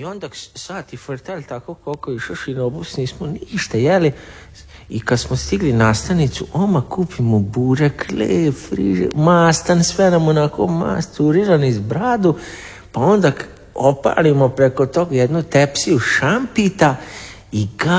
I onda sati frtali tako koliko išoši na obus, nismo ništa jeli. I kad smo stigli na stanicu, oma kupimo burek, lep, friže, mastan, sve nam onako masturirani iz bradu, pa onda opalimo preko toga jednu tepsiju šampita i